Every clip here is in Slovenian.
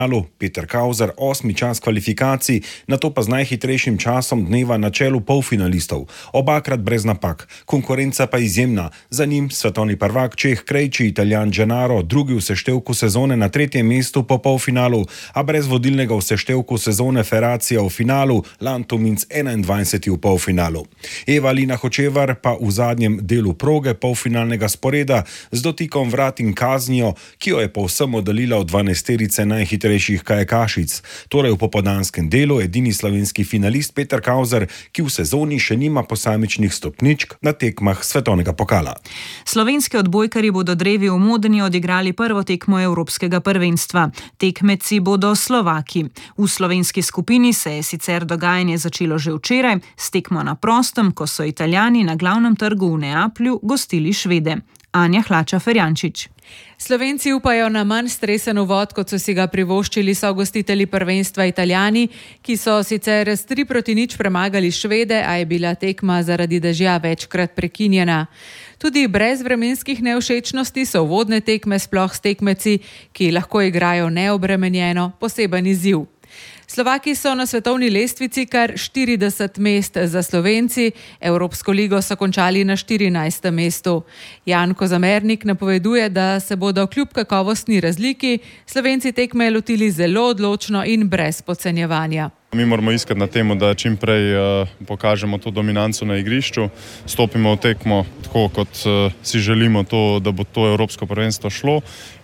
Peter Kauzer 8. čas kvalifikacij, nato pa z najhitrejšim časom dneva na čelu polfinalistov, obakrat brez napak. Konkurenca pa izjemna, za njim svetovni prvak Čeh Krejči, Italijan Gennaro, drugi v seštevku sezone na 3. mestu po polfinalu, a brez vodilnega v seštevku sezone Ferracija v finalu, Lanto Minc 21. v polfinalu. Eva Lina Hočevar pa v zadnjem delu proge polfinalnega sporeda z dotikom vrat in kaznijo, ki jo je povsem oddaljila od 12-terice najhitrejših kajakašic. Torej v popoldanskem delu edini slovenski finalist Peter Kauzer, ki v sezoni še nima posamičnih stopničk na tekmah svetovnega pokala. Slovenski odbojkarji bodo drevi v Modeni odigrali prvo tekmo Evropskega prvenstva. Tekmeci bodo Slovaki. V slovenski skupini se je sicer dogajanje začelo že včeraj s tekmo na prostem, ko so Italijani na glavnem trgu v Neaplju gostili Švede. Anja Hlača-Ferjančič. Slovenci upajo na manj stresen uvod, kot so si ga privoščili sogostitelji prvenstva Italijani, ki so sicer s 3-0 premagali Švede, a je bila tekma zaradi dežja večkrat prekinjena. Tudi brez vremenskih nevšečnosti so uvodne tekme sploh s tekmeci, ki lahko igrajo neobremenjeno, poseben izziv. Slovaki so na svetovni lestvici kar 40 mest za Slovenci, Evropsko ligo so končali na 14. mestu. Jan Kozamernik napoveduje, da se bodo kljub kakovostni razliki Slovenci tekme lotili zelo odločno in brez podcenjevanja. Mi moramo iskati na temu, da čim prej pokažemo to dominanco na igrišču, stopimo v tekmo tako, kot si želimo to, da bo to Evropsko prvenstvo šlo,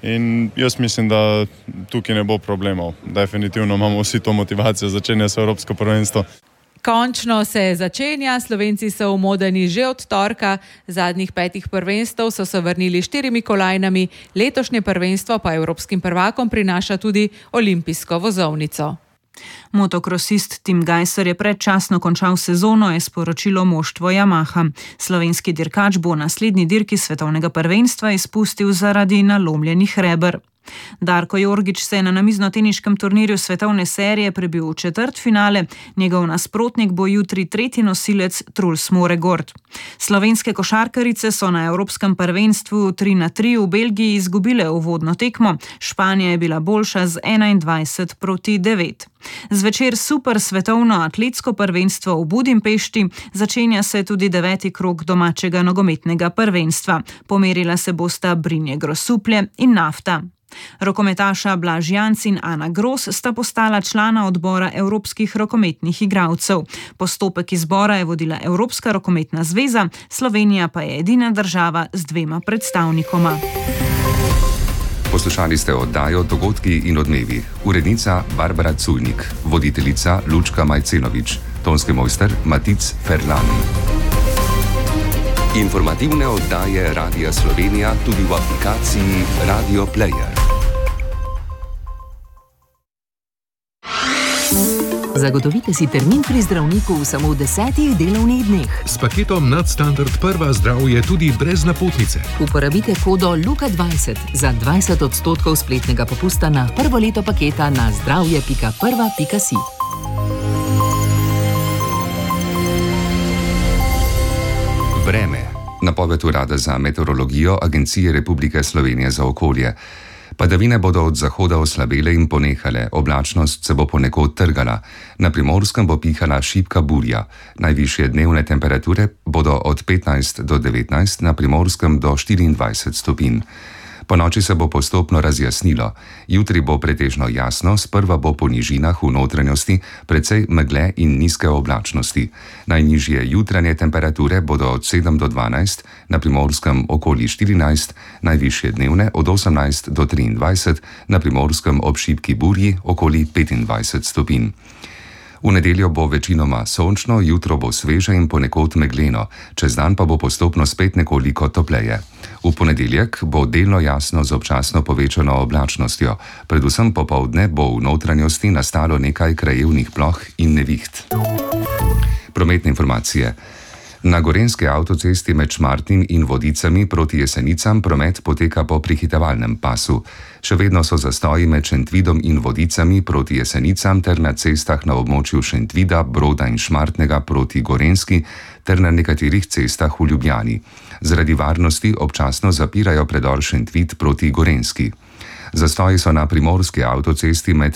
in jaz mislim, da tukaj ne bo problemov. Definitivno imamo vsi to motivacijo, začenja se Evropsko prvenstvo. Končno se začenja, Slovenci so v Modeni že od torka, zadnjih 5 prvenstv so se vrnili 4 kolajnami, letošnje prvenstvo pa evropskim prvakom prinaša tudi olimpijsko vozovnico. Motokrosist Tim Gajser je predčasno končal sezono, je sporočilo moštvo Yamaha. Slovenski dirkač bo naslednji dirki svetovnega prvenstva izpustil zaradi nalomljenih reber. Darko Jorgič se je na namiznoteniškem turnirju svetovne serije prebil v četrtfinale, njegov nasprotnik bo jutri tretji nosilec Truls Moregord. Slovenske košarkarice so na Evropskem prvenstvu 3-3 v Belgiji izgubile uvodno tekmo, Španija je bila boljša z 21-9. Zvečer super svetovno atletsko prvenstvo v Budimpešti, začenja se tudi 9. krog domačega nogometnega prvenstva. Pomerila se bosta Brinje Grosuplje in Nafta. Rokometaša Blaž Janc in Ana Gros sta postala člana odbora evropskih rokometnih igralcev. Postopek izbora je vodila Evropska rokometna zveza, Slovenija pa je edina država z 2 predstavnikoma. Poslušali ste oddajo Dogodki in odmevi. Urednica Barbara Culnik, voditeljica Lučka Majcenovič, tonski mojster Matic Ferlani. Informativne oddaje Radia Slovenija tudi v aplikaciji Radio Player. Zagotovite si termin pri zdravniku v samo 10 delovnih dneh. S paketom Nadstandard Prva zdravje tudi brez napotnice. Uporabite kodo LUKA20 za 20% spletnega popusta na prvo leto paketa na zdravje.prva.si. Vreme. Napoved Urada za meteorologijo Agencije Republike Slovenije za okolje. Padavine bodo od zahoda oslabele in ponehale, oblačnost se bo ponekod trgala. Na Primorskem bo pihala šibka burja. Najvišje dnevne temperature bodo od 15 do 19, na Primorskem do 24 stopinj. Ponoči se bo postopno razjasnilo. Jutri bo pretežno jasno, sprva bo po nižinah v notranjosti precej megle in nizke oblačnosti. Najnižje jutranje temperature bodo od 7 do 12, na Primorskem okoli 14, najvišje dnevne od 18 do 23, na Primorskem ob šibki burji okoli 25 stopinj. V nedeljo bo večinoma sončno, jutro bo sveže in ponekod megleno, čez dan pa bo postopno spet nekoliko topleje. V ponedeljek bo delno jasno z občasno povečano oblačnostjo, predvsem popoldne bo v notranjosti nastalo nekaj krajevnih ploh in neviht. Prometne informacije. Na gorenjski avtocesti med Šmartnim in Vodicami proti Jesenicam promet poteka po prehitevalnem pasu. Še vedno so zastoji med Šentvidom in Vodicami proti Jesenicam ter na cestah na območju Šentvida, Broda in Šmartnega proti Gorenjski ter na nekaterih cestah v Ljubljani. Zaradi varnosti občasno zapirajo predor Šentvid proti Gorenjski. Zastoji so na primorski avtocesti med